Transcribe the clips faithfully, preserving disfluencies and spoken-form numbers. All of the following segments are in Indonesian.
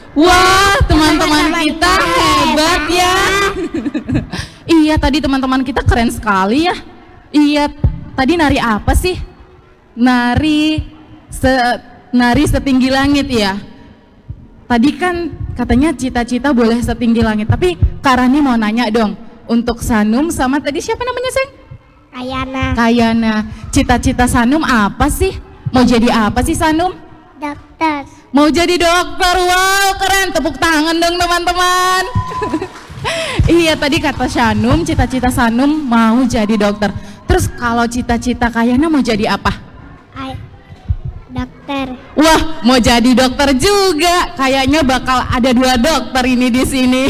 Wah, teman-teman kita hebat ya. Iya, tadi teman-teman kita keren sekali ya. Iya, tadi nari apa sih? Nari se nari setinggi langit ya. Tadi kan katanya cita-cita boleh setinggi langit, tapi Karani mau nanya dong, untuk Sanum sama tadi siapa namanya, Seng? Kayana. Kayana. Cita-cita Sanum apa sih? Mau jadi apa sih Sanum? Dokter. Mau jadi dokter. Wow, keren. Tepuk tangan dong teman-teman. Iya, tadi kata Sanum, cita-cita Sanum mau jadi dokter. Terus kalau cita-cita Kayana mau jadi apa? Ay dokter. Wah, mau jadi dokter juga. Kayaknya bakal ada dua dokter ini di sini.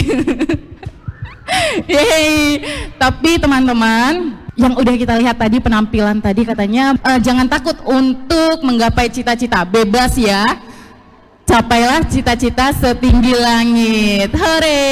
Yeay. Tapi teman-teman, yang udah kita lihat tadi penampilan tadi katanya uh, jangan takut untuk menggapai cita-cita, bebas ya. Capailah cita-cita setinggi langit. Hore.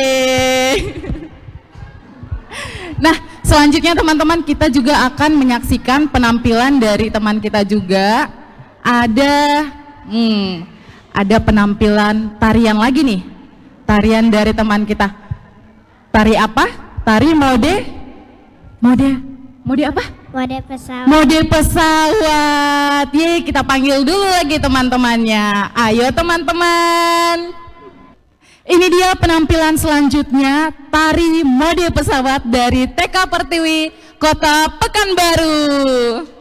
Nah, selanjutnya teman-teman kita juga akan menyaksikan penampilan dari teman kita juga. Ada hmm, ada penampilan tarian lagi nih. Tarian dari teman kita. Tari apa? Tari mode mode mode apa? Mode pesawat. Mode pesawat. Ye, kita panggil dulu lagi teman-temannya. Ayo teman-teman. Ini dia penampilan selanjutnya, tari mode pesawat dari T K Pertiwi Kota Pekanbaru.